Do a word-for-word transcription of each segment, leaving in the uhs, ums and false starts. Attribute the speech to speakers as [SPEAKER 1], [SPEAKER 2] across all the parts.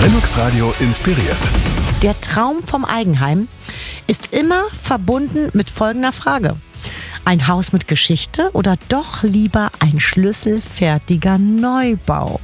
[SPEAKER 1] Brillux Radio inspiriert.
[SPEAKER 2] Der Traum vom Eigenheim ist immer verbunden mit folgender Frage. Ein Haus mit Geschichte oder doch lieber ein schlüsselfertiger Neubau?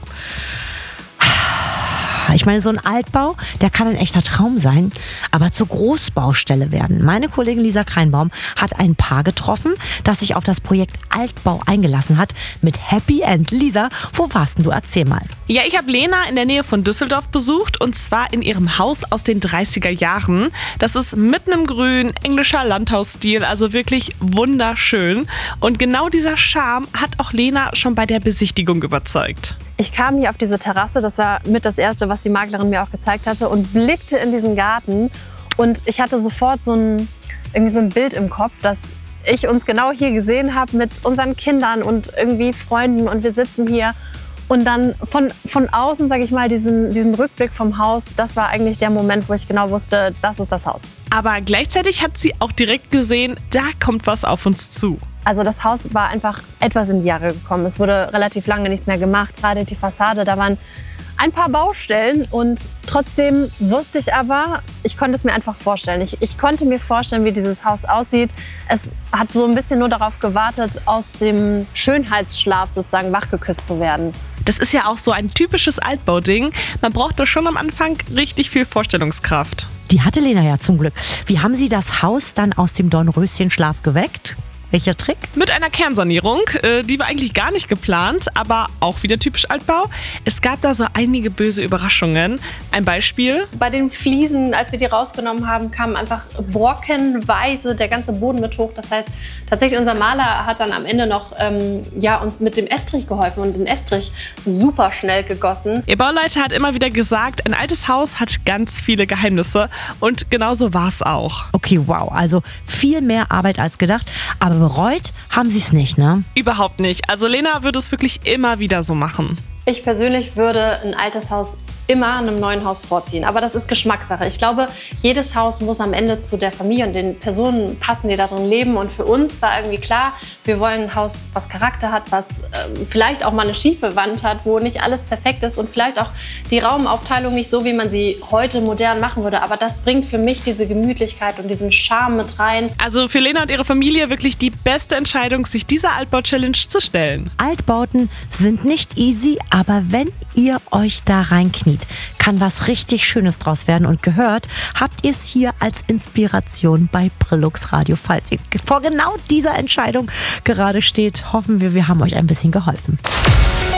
[SPEAKER 2] Ich meine, so ein Altbau, der kann ein echter Traum sein, aber zur Großbaustelle werden. Meine Kollegin Lisa Kreinbaum hat ein Paar getroffen, das sich auf das Projekt Altbau eingelassen hat mit Happy End. Lisa, wo warst denn du? Erzähl mal.
[SPEAKER 3] Ja, ich habe Lena in der Nähe von Düsseldorf besucht und zwar in ihrem Haus aus den dreißiger Jahren. Das ist mitten im Grün, englischer Landhausstil, also wirklich wunderschön. Und genau dieser Charme hat auch Lena schon bei der Besichtigung überzeugt.
[SPEAKER 4] Ich kam hier auf diese Terrasse, das war mit das Erste, was die Maklerin mir auch gezeigt hatte, und blickte in diesen Garten. Und ich hatte sofort so ein, irgendwie so ein Bild im Kopf, dass ich uns genau hier gesehen habe mit unseren Kindern und irgendwie Freunden. Und wir sitzen hier und dann von, von außen, sage ich mal, diesen, diesen Rückblick vom Haus, das war eigentlich der Moment, wo ich genau wusste, das ist das Haus.
[SPEAKER 3] Aber gleichzeitig hat sie auch direkt gesehen, da kommt was auf uns zu.
[SPEAKER 4] Also das Haus war einfach etwas in die Jahre gekommen. Es wurde relativ lange nichts mehr gemacht, gerade die Fassade. Da waren ein paar Baustellen und trotzdem wusste ich aber, ich konnte es mir einfach vorstellen. Ich, ich konnte mir vorstellen, wie dieses Haus aussieht. Es hat so ein bisschen nur darauf gewartet, aus dem Schönheitsschlaf sozusagen wachgeküsst zu werden.
[SPEAKER 3] Das ist ja auch so ein typisches Altbauding. Man braucht doch schon am Anfang richtig viel Vorstellungskraft.
[SPEAKER 2] Die hatte Lena ja zum Glück. Wie haben Sie das Haus dann aus dem Dornröschenschlaf geweckt? Welcher Trick?
[SPEAKER 3] Mit einer Kernsanierung, äh, die war eigentlich gar nicht geplant, aber auch wieder typisch Altbau. Es gab da so einige böse Überraschungen. Ein Beispiel.
[SPEAKER 4] Bei den Fliesen, als wir die rausgenommen haben, kamen einfach brockenweise der ganze Boden mit hoch. Das heißt, tatsächlich unser Maler hat dann am Ende noch ähm, ja, uns mit dem Estrich geholfen und den Estrich super schnell gegossen.
[SPEAKER 3] Ihr Bauleiter hat immer wieder gesagt, ein altes Haus hat ganz viele Geheimnisse und genauso war es auch.
[SPEAKER 2] Okay, wow, also viel mehr Arbeit als gedacht, aber bereut haben Sie es nicht, ne?
[SPEAKER 3] Überhaupt nicht. Also Lena würde es wirklich immer wieder so machen.
[SPEAKER 4] Ich persönlich würde ein altes Haus immer einem neuen Haus vorziehen. Aber das ist Geschmackssache. Ich glaube, jedes Haus muss am Ende zu der Familie und den Personen passen, die da drin leben. Und für uns war irgendwie klar, wir wollen ein Haus, was Charakter hat, was ähm, vielleicht auch mal eine schiefe Wand hat, wo nicht alles perfekt ist und vielleicht auch die Raumaufteilung nicht so, wie man sie heute modern machen würde. Aber das bringt für mich diese Gemütlichkeit und diesen Charme mit rein.
[SPEAKER 3] Also für Lena und ihre Familie wirklich die beste Entscheidung, sich dieser Altbau-Challenge zu stellen.
[SPEAKER 2] Altbauten sind nicht easy, aber wenn ihr euch da reinkniet, kann was richtig Schönes draus werden. Und gehört habt ihr es hier als Inspiration bei Brillux Radio. Falls ihr vor genau dieser Entscheidung gerade steht, hoffen wir, wir haben euch ein bisschen geholfen.